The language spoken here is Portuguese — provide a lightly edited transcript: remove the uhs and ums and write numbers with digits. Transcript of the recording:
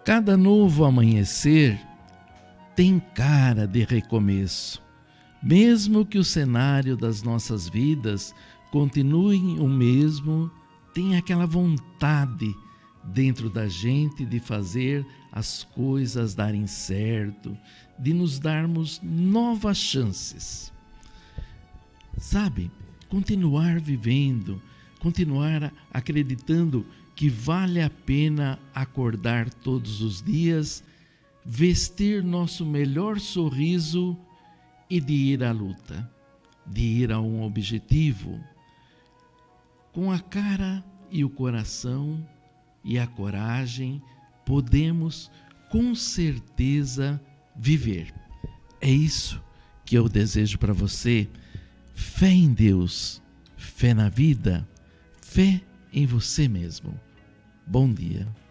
Cada novo amanhecer tem cara de recomeço. Mesmo que o cenário das nossas vidas continue o mesmo, tem aquela vontade dentro da gente de fazer as coisas darem certo, de nos darmos novas chances. Sabe, continuar vivendo, continuar acreditando que vale a pena acordar todos os dias, vestir nosso melhor sorriso e de ir à luta, de ir a um objetivo, com a cara e o coração e a coragem, podemos com certeza viver. É isso que eu desejo para você. Fé em Deus, fé na vida, fé em você mesmo. Bom dia.